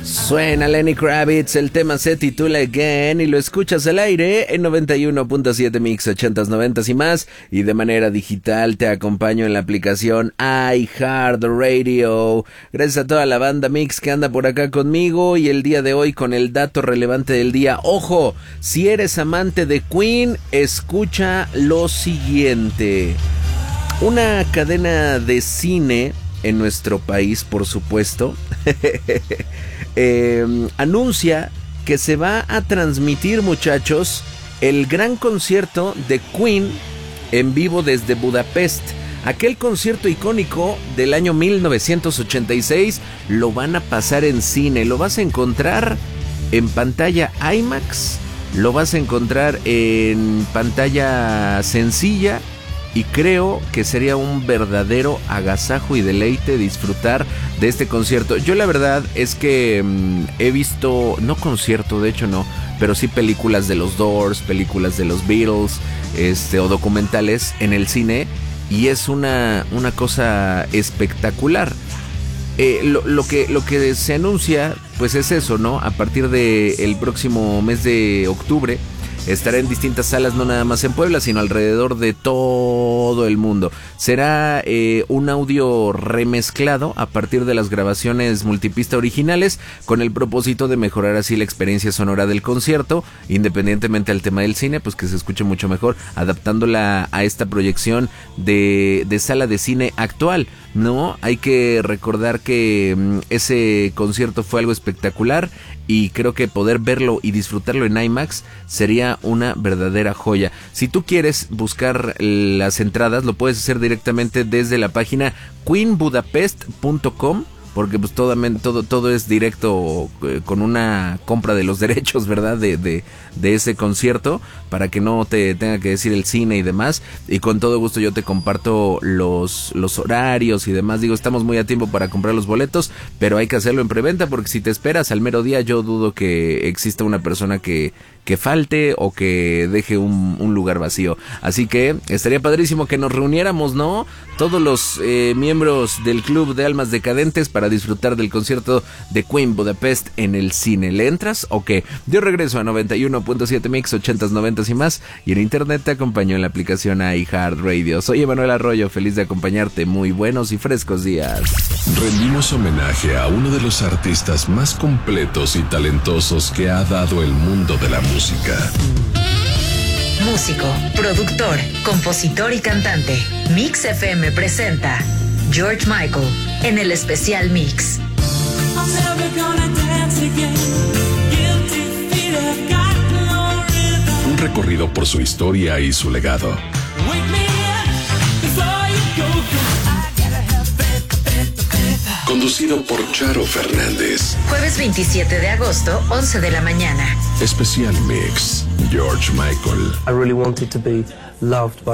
Suena Lenny Kravitz, el tema se titula Again y lo escuchas al aire en 91.7 Mix 80s, 90s y más, y de manera digital te acompaño en la aplicación iHeartRadio. Gracias a toda la banda Mix que anda por acá conmigo y el día de hoy con el dato relevante del día. Ojo, si eres amante de Queen, escucha lo siguiente. Una cadena de cine en nuestro país, por supuesto, anuncia que se va a transmitir, muchachos, el gran concierto de Queen en vivo desde Budapest. Aquel concierto icónico del año 1986 lo van a pasar en cine. Lo vas a encontrar en pantalla IMAX, lo vas a encontrar en pantalla sencilla. Y creo que sería un verdadero agasajo y deleite disfrutar de este concierto. Yo la verdad es que he visto, no concierto, de hecho no, pero sí películas de los Doors, películas de los Beatles, o documentales en el cine. Y es una cosa espectacular. Lo que se anuncia, pues es eso, ¿no? A partir del próximo mes de octubre, estará en distintas salas, no nada más en Puebla, sino alrededor de todo el mundo. Será un audio remezclado a partir de las grabaciones multipista originales, con el propósito de mejorar así la experiencia sonora del concierto, independientemente al tema del cine, pues que se escuche mucho mejor, adaptándola a esta proyección de sala de cine actual, ¿no? Hay que recordar que ese concierto fue algo espectacular y creo que poder verlo y disfrutarlo en IMAX sería una verdadera joya. Si tú quieres buscar las entradas, lo puedes hacer directamente desde la página queenbudapest.com, porque pues todo es directo con una compra de los derechos, ¿verdad? De ese concierto, para que no te tenga que decir el cine y demás. Y con todo gusto yo te comparto los horarios y demás. Digo, estamos muy a tiempo para comprar los boletos, pero hay que hacerlo en preventa, porque si te esperas al mero día, yo dudo que exista una persona que falte o que deje un lugar vacío. Así que estaría padrísimo que nos reuniéramos, ¿no? Todos los miembros del Club de Almas Decadentes para disfrutar del concierto de Queen Budapest en el cine. ¿Le entras o qué? Yo regreso a 91.7 Mix 80s, 90s y más, y en internet te acompaño en la aplicación iHeartRadio. Soy Emanuel Arroyo, feliz de acompañarte. Muy buenos y frescos días. Rendimos homenaje a uno de los artistas más completos y talentosos que ha dado el mundo de la música. Músico, productor, compositor y cantante. Mix FM presenta George Michael en el especial Mix. Un recorrido por su historia y su legado. Conducido por Charo Fernández. Jueves 27 de agosto, 11 de la mañana. Especial Mix, George Michael. I really wanted to be loved by